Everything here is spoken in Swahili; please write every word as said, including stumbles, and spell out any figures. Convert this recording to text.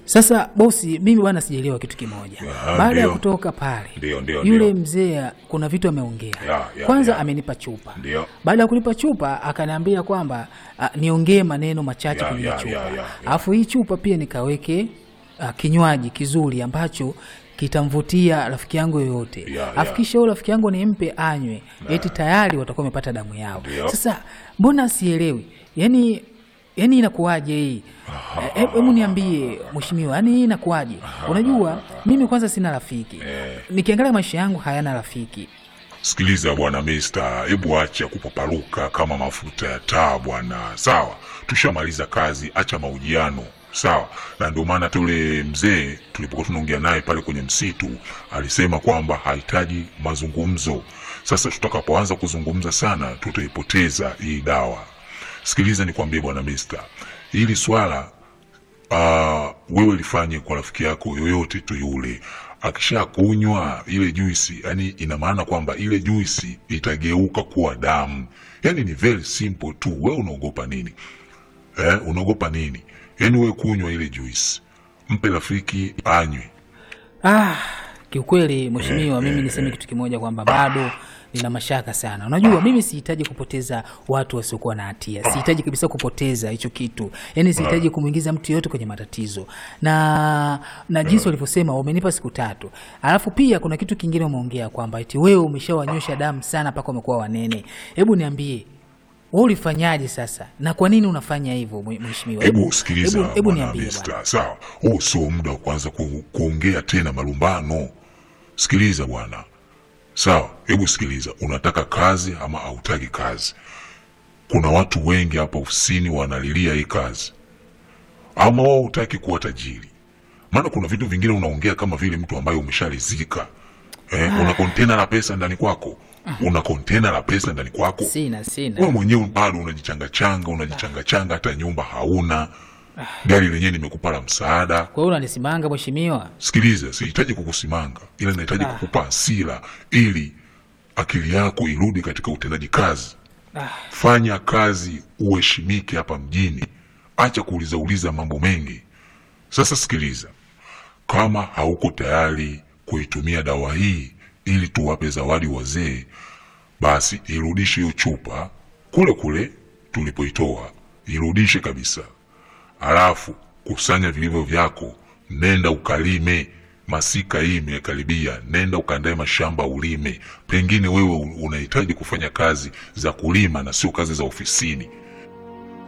Sasa bosi, mimi bwana sijaelewa kitu kimoja. Baada ya kutoka pale, Dio, dio, yule mzee kuna vitu ameongea. Kwanza ya. amenipa chupa. Baada ya kunipa chupa akaniambia kwamba niongee maneno machache kwenye chupa. Alafu hii chupa pia nikaweke a, kinywaji kizuri ambacho kitamvutia rafiki yangu yoyote. Alafu kisha yule rafiki yangu nimpe anywe. Eti tayari watakuwa wamepata damu yao. Dio. Sasa mbona sielewi? Yaani Yaani inakuaje hii? Hebu niambie mheshimiwa, yaani hii inakuaje? Unajua mimi kwanza sina rafiki. Nikiangalia maisha yangu hayana rafiki. Sikiliza bwana mister, hebu acha kupaparuka kama mafuta ya taa bwana. Sawa? Tushamaliza kazi, acha mahojiano. Sawa? Na ndio maana tule mzee tulipokuwa tunaongea naye pale kwenye msitu alisema kwamba hahitaji mazungumzo. Sasa tutakapoanza kuzungumza sana tutaipoteza hii dawa. Sikiliza nikwambie bwana mister, hili swala uh, wewe lifanye kwa rafiki yako yoyote tu yule. Akisha kunywa ile juisi, yani ina maana kwamba ile juisi itageuka kuwa damu. Yani ni very simple tu. Wewe unaogopa nini? Eh, unaogopa nini? Yani wewe kunywa ile juisi, mpe rafiki anywe. Ah, kiukweli mheshimiwa, eh, mimi eh, niseme eh, kitu kimoja kwamba bado nina mashaka sana. Unajua mimi sihitaji kupoteza watu wasiokuwa na hatia. Sihitaji kabisa kupoteza hicho kitu. Yaani sihitaji kumuingiza mtu yote kwenye matatizo. Na na jinsi walivyosema wamenipa siku tatu. Alafu pia kuna kitu kingine umeongea kwamba eti wewe umeshawanyosha damu sana mpaka wamekuwa wanene. Hebu niambie, wewe ulifanyaje sasa? Na kwa nini unafanya hivyo mheshimiwa? Hebu sikiliza. Hebu niambie. Sawa. Oh, sio muda wa kwanza ku, kuongea tena malumbano. Sikiliza bwana. Sawa, hebu sikiliza, unataka kazi ama hautaki kazi? Kuna watu wengi hapa ofisini wanalilia hii kazi. Ama wao hutaki kuwa tajiri? Maana kuna vitu vingine unaongea kama vile mtu ambaye umeshalizika. Eh, una container la pesa ndani kwako. Una container la pesa ndani kwako. Sina, sina. Wewe mwenyewe bado unajichanga changa, unajichanga changa, hata nyumba hauna. Gari lenyewe nimekupa la msaada. Kwa hiyo unanisimanga mheshimiwa? Sikiliza, sihitaji kukusimanga, ila nahitaji ah. kukupa hasira ili akili yako irudi katika utendaji kazi. Ah. Fanya kazi, uheshimike hapa mjini. Acha kuuliza uliza mambo mengi. Sasa sikiliza. Kama hauko tayari kuitumia dawa hii ili tuwape zawadi wazee, basi irudishe hiyo chupa kule kule tulipoitoa. Irudishe kabisa. Alafu kusanya vilivyo vyako, nenda ukalime. Masika hii imekaribia, nenda ukaandae mashamba ulime. Pengine wewe unahitaji kufanya kazi za kulima na sio kazi za ofisini.